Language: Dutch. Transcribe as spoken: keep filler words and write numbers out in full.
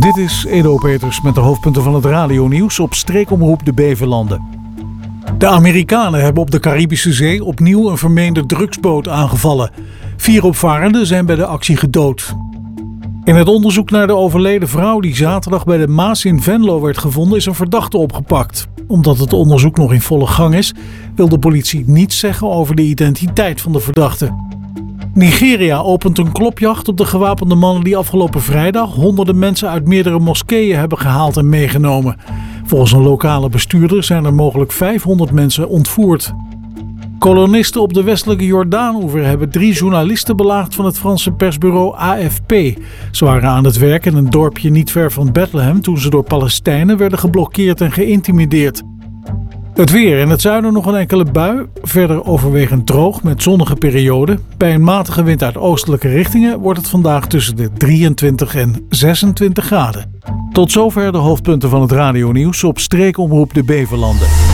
Dit is Edo Peters met de hoofdpunten van het radionieuws op streekomroep de Bevelanden. De Amerikanen hebben op de Caribische Zee opnieuw een vermeende drugsboot aangevallen. Vier opvarenden zijn bij de actie gedood. In het onderzoek naar de overleden vrouw die zaterdag bij de Maas in Venlo werd gevonden is een verdachte opgepakt. Omdat het onderzoek nog in volle gang is, wil de politie niets zeggen over de identiteit van de verdachte. Nigeria opent een klopjacht op de gewapende mannen die afgelopen vrijdag honderden mensen uit meerdere moskeeën hebben gehaald en meegenomen. Volgens een lokale bestuurder zijn er mogelijk vijfhonderd mensen ontvoerd. Kolonisten op de westelijke Jordaan-oever hebben drie journalisten belaagd van het Franse persbureau A F P. Ze waren aan het werk in een dorpje niet ver van Bethlehem toen ze door Palestijnen werden geblokkeerd en geïntimideerd. Het weer: in het zuiden nog een enkele bui, verder overwegend droog met zonnige perioden. Bij een matige wind uit oostelijke richtingen wordt het vandaag tussen de drieëntwintig en zesentwintig graden. Tot zover de hoofdpunten van het radionieuws op streekomroep de Bevelanden.